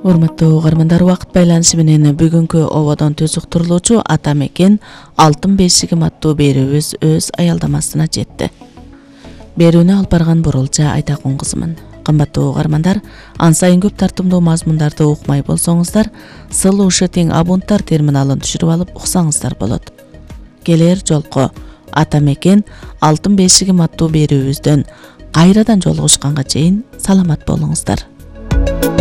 Урматтуу угармандар, убакыт байланышы менен бүгүнкү ободон түзүк турулуучу ата мекен алтын бешигим аттуу берүүбүз өз аялдамасына жетти. Берүүнү алып барган Бурулжа Айтакун кызымын. Кымбаттуу угармандар, ан сайын көп тартымдуу мазмундарды укмай болсоңуздар, сыл ушы тең абунттар терминалын түшүрүп алып уксаңыздар болот. Келер жолку ата мекен алтын бешигим аттуу берүүбүздөн кайрадан жолугушканга чейин саламат болуңуздар.